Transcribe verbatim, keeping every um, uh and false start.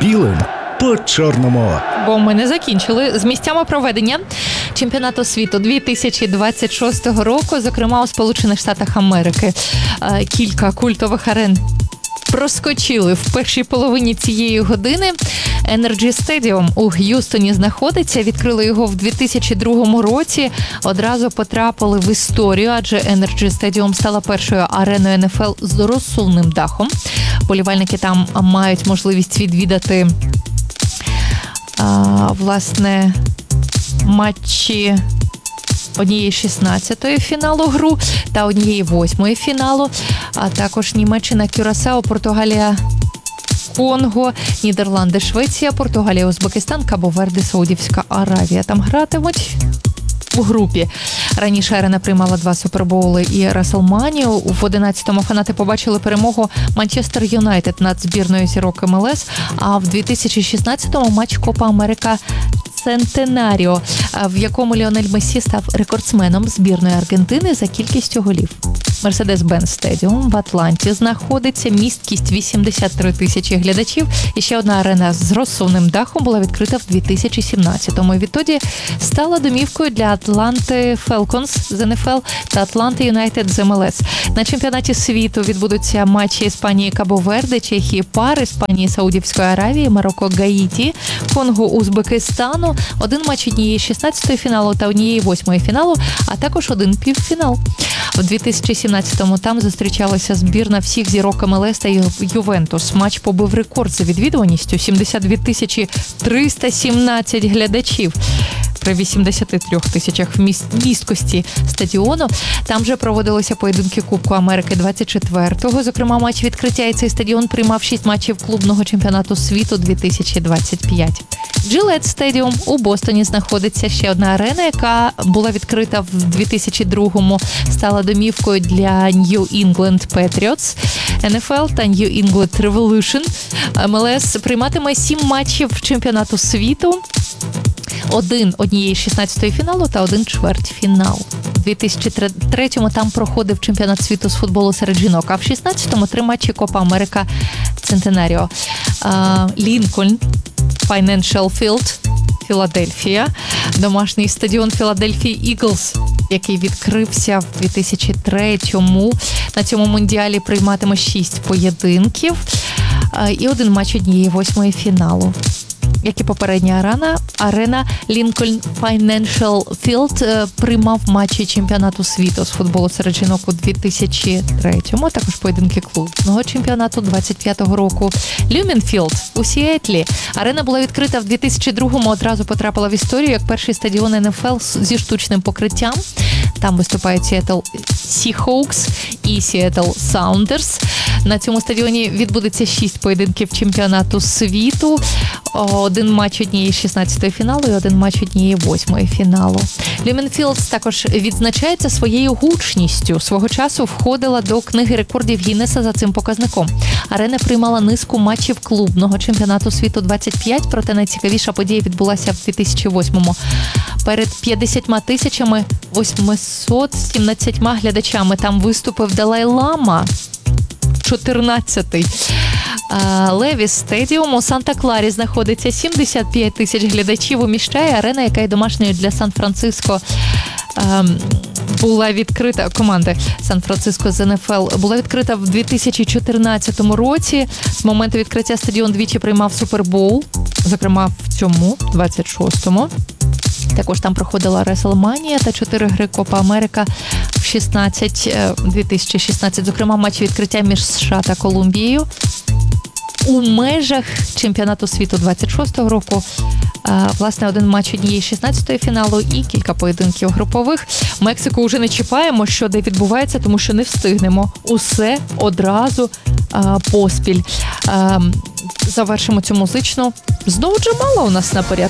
білим по чорному. Бо ми не закінчили з місцями проведення чемпіонату світу дві тисячі двадцять шостого року, зокрема у Сполучених Штатах Америки. Кілька культових арен проскочили в першій половині цієї години. Energy Stadium у Г'юстоні знаходиться. Відкрили його в дві тисячі другому році. Одразу потрапили в історію, адже Energy Stadium стала першою ареною ен еф ел з розсувним дахом. Болівальники там мають можливість відвідати а, власне матчі однієї шістнадцятої фіналу гру та однієї восьмої фіналу, а також Німеччина, Кюрасао, Португалія, Конго, Нідерланди, Швеція, Португалія, Узбекистан, Кабо-Верде, Саудівська Аравія. Там гратимуть у групі. Раніше арена приймала два супербоули і Реслманію. В одинадцятому фанати побачили перемогу Манчестер Юнайтед над збірною зірок ем ел ес, а в дві тисячі шістнадцятому матч Копа Америка Центенаріо, в якому Ліонель Мессі став рекордсменом збірної Аргентини за кількістю голів. Мерседес-Бенц Стедіум в Атланті знаходиться, місткість вісімдесят три тисячі глядачів. І ще одна арена з розсувним дахом була відкрита в дві тисячі сімнадцятому. І відтоді стала домівкою для Атланти Фелконс з ен еф ел та Атланти Юнайтед з ем ел ес. На чемпіонаті світу відбудуться матчі Іспанії, Кабо-Верде, Чехії, пар, Іспанії, Саудівської Аравії, Марокко, Гаїті, Конго, Узбекистану, один матч однієї шістнадцятої фіналу та однієї восьмої фіналу, а також один півфінал. В дві тисячі сімнадцятому там зустрічалася збірна всіх зірок ем ел ес та Ювентус. Матч побив рекорд за відвідуваністю – сімдесят дві тисячі триста сімнадцять глядачів. При вісімдесяти трьох тисячах місткості стадіону. Там же проводилися поєдинки Кубку Америки двадцять четвертого. Зокрема, матч відкриття, і цей стадіон приймав шість матчів клубного чемпіонату світу дві тисячі двадцять п'ять. Gillette Stadium у Бостоні знаходиться, ще одна арена, яка була відкрита в дві тисячі другому, стала домівкою для New England Patriots, ен еф ел та New England Revolution. ем ел ес прийматиме сім матчів чемпіонату світу. Один однієї шістнадцятої фіналу та один чвертьфінал. У дві тисячі третьому там проходив чемпіонат світу з футболу серед жінок, а в шістнадцятому три матчі Копа Америка Центенаріо. Лінкольн, Financial Field, Філадельфія, домашній стадіон Філадельфії Eagles, який відкрився в дві тисячі третьому. На цьому мундіалі прийматиме шість поєдинків і один матч однієї восьмої фіналу. Як і попередня арена, арена Lincoln Financial Field приймав матчі чемпіонату світу з футболу серед жінок у дві тисячі третьому, також поєдинки клубного чемпіонату двадцять п'ятого року. Lumen Field у Сіетлі. Арена була відкрита в дві тисячі другому, одразу потрапила в історію як перший стадіон ен еф ел зі штучним покриттям. Там виступають Seattle Seahawks і Seattle Sounders. На цьому стадіоні відбудеться шість поєдинків чемпіонату світу, один матч однієї шістнадцятої фіналу і один матч однієї восьмої фіналу. Lumen Fields також відзначається своєю гучністю. Свого часу входила до книги рекордів Гіннеса за цим показником. Арена приймала низку матчів клубного чемпіонату світу двадцять п'ять, проте найцікавіша подія відбулася в дві тисячі восьмому. Перед п'ятдесятьма тисячами восьмисот сімнадцятьма глядачами там виступив Далай-Лама, чотирнадцятий. Левіс Стедіум у Санта-Кларі знаходиться, сімдесят п'ять тисяч глядачів уміщає. Арена, яка є домашньою для Сан-Франциско, була відкрита, команди Сан-Франциско з ен еф ел, була відкрита в дві тисячі чотирнадцятому році. З моменту відкриття стадіон двічі приймав Супербоул, зокрема в цьому, двадцять шостому. Також там проходила Реслманія та чотири гри Копа Америка в шістнадцять, дві тисячі шістнадцять, зокрема матч відкриття між США та Колумбією. У межах чемпіонату світу двадцять шостого року, власне, один матч однієї шістнадцятої фіналу і кілька поєдинків групових. Мексику вже не чіпаємо, що де відбувається, тому що не встигнемо. Усе одразу поспіль. Завершимо цю музичну. Знову Джамала у нас на порядку.